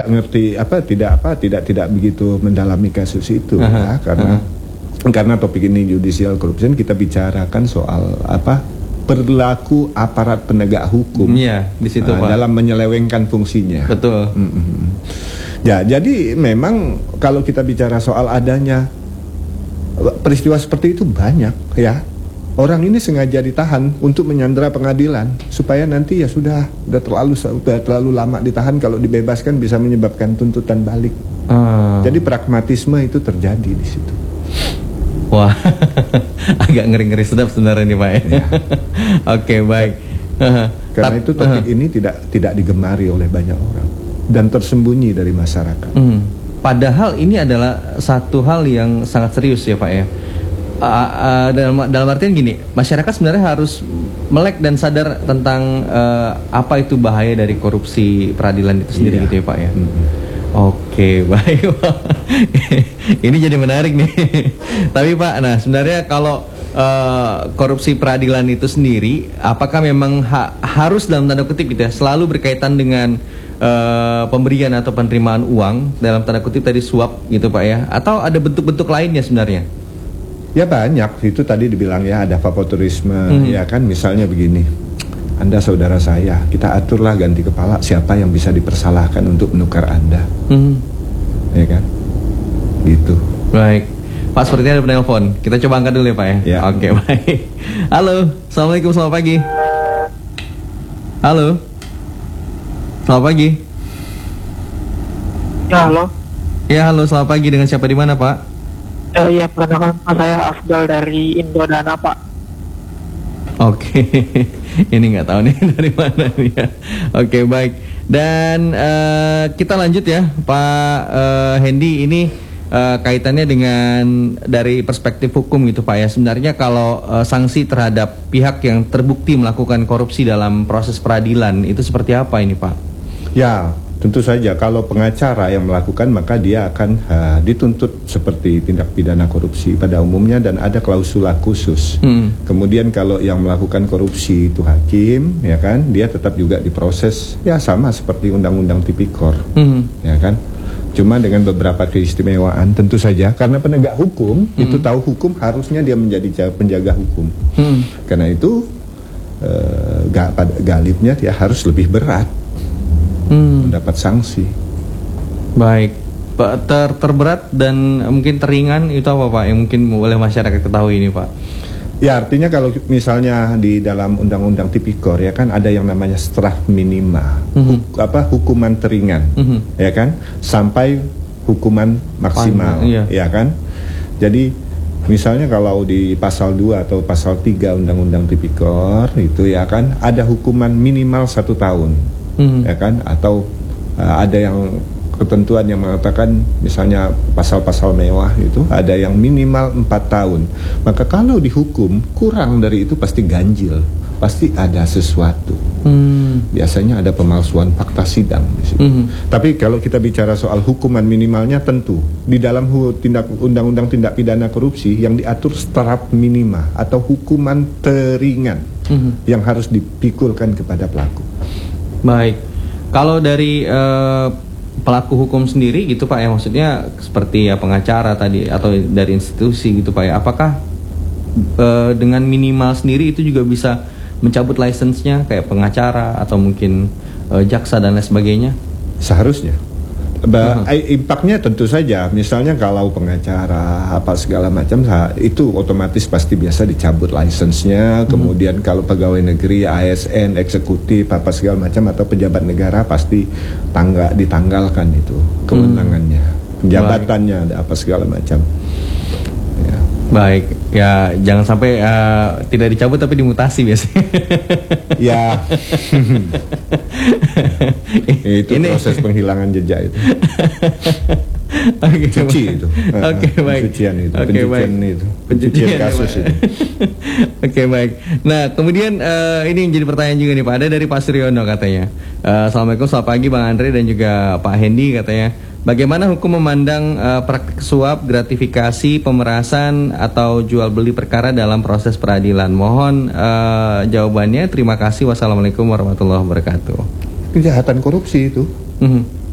tidak ngerti tidak begitu mendalami kasus itu ya, karena topik ini judicial corruption, kita bicarakan soal perilaku aparat penegak hukum di situ, Pak, dalam menyelewengkan fungsinya. Betul. Ya, jadi memang kalau kita bicara soal adanya peristiwa seperti itu banyak ya. Orang ini sengaja ditahan untuk menyandera pengadilan supaya nanti ya sudah terlalu lama ditahan, kalau dibebaskan bisa menyebabkan tuntutan balik. Jadi pragmatisme itu terjadi di situ. Wah, agak ngeri-ngeri sedap sebenarnya nih, Pak ya. Oke, baik. Karena itu topik ini tidak digemari oleh banyak orang dan tersembunyi dari masyarakat. Padahal ini adalah satu hal yang sangat serius ya, Pak ya. Dalam artian gini, masyarakat sebenarnya harus melek dan sadar tentang apa itu bahaya dari korupsi peradilan itu sendiri, gitu ya, Pak ya. Oke, baik, Pak. Ini jadi menarik nih. Tapi Pak, nah sebenarnya kalau korupsi peradilan itu sendiri, apakah memang harus dalam tanda kutip gitu ya, selalu berkaitan dengan pemberian atau penerimaan uang, dalam tanda kutip tadi suap gitu, Pak ya? Atau ada bentuk-bentuk lainnya sebenarnya? Ya banyak, itu tadi dibilang ya, ada favorisme, ya kan, misalnya begini, Anda saudara saya, kita aturlah ganti kepala siapa yang bisa dipersalahkan untuk menukar Anda, ya kan, gitu. Baik, Pak, sepertinya ada penelpon, kita coba angkat dulu ya, Pak ya. Oke, baik. Halo, assalamualaikum, selamat pagi. Halo, selamat pagi. Ya, halo. Ya, halo, selamat pagi, dengan siapa di mana, Pak? Ya, perkenalkan, saya Afdal dari Indodana, Pak. Oke, ini nggak tahu nih dari mana nih ya. Oke, baik. Dan kita lanjut ya, Pak Hendy. Ini kaitannya dengan dari perspektif hukum gitu, Pak ya. Sebenarnya kalau sanksi terhadap pihak yang terbukti melakukan korupsi dalam proses peradilan itu seperti apa ini, Pak? Ya, tentu saja kalau pengacara yang melakukan, maka dia akan dituntut seperti tindak pidana korupsi pada umumnya dan ada klausula khusus. Kemudian kalau yang melakukan korupsi itu hakim, ya kan, dia tetap juga diproses ya sama seperti undang-undang tipikor, ya kan. Cuma dengan beberapa keistimewaan tentu saja, karena penegak hukum itu tahu hukum, harusnya dia menjadi penjaga hukum. Karena itu galibnya dia harus lebih berat mendapat sanksi. Baik, Pak, terberat dan mungkin teringan itu apa, Pak, yang mungkin boleh masyarakat ketahui ini, Pak? Ya, artinya kalau misalnya di dalam undang-undang tipikor ya kan ada yang namanya straf minima, hukuman teringan, ya kan, sampai hukuman maksimal, ya kan. Jadi misalnya kalau di pasal 2 atau pasal 3 undang-undang tipikor itu ya kan ada hukuman minimal 1 tahun. Ya kan, atau ada yang ketentuan yang mengatakan misalnya pasal-pasal mewah itu ada yang minimal 4 tahun. Maka kalau dihukum kurang dari itu pasti ganjil, pasti ada sesuatu. Biasanya ada pemalsuan fakta sidang di situ. Tapi kalau kita bicara soal hukuman minimalnya, tentu di dalam undang-undang tindak pidana korupsi yang diatur straf minima atau hukuman teringan yang harus dipikulkan kepada pelaku. Baik, kalau dari pelaku hukum sendiri gitu, Pak ya, maksudnya seperti ya pengacara tadi atau dari institusi gitu, Pak ya, apakah dengan minimal sendiri itu juga bisa mencabut lisensinya kayak pengacara atau mungkin jaksa dan lain sebagainya? Seharusnya. Impaknya tentu saja, misalnya kalau pengacara apa segala macam itu otomatis pasti biasa dicabut lisensinya. Kemudian kalau pegawai negeri, ASN, eksekutif apa segala macam atau pejabat negara pasti ditanggalkan itu kewenangannya, jabatannya ada apa segala macam. Ya. Baik, ya jangan sampai tidak dicabut tapi dimutasi biasanya. Ya. Itu ini proses penghilangan jejak itu. Cuci itu. Baik. Pencucian itu. Pencucian kasus itu. Oke, baik. Nah, kemudian ini yang jadi pertanyaan juga nih, Pak. Ada dari Pak Suryono katanya. Assalamualaikum, selamat pagi Bang Andre dan juga Pak Hendy katanya. Bagaimana hukum memandang praktik suap, gratifikasi, pemerasan atau jual beli perkara dalam proses peradilan? Mohon jawabannya. Terima kasih. Wassalamualaikum warahmatullahi wabarakatuh. Kejahatan korupsi itu.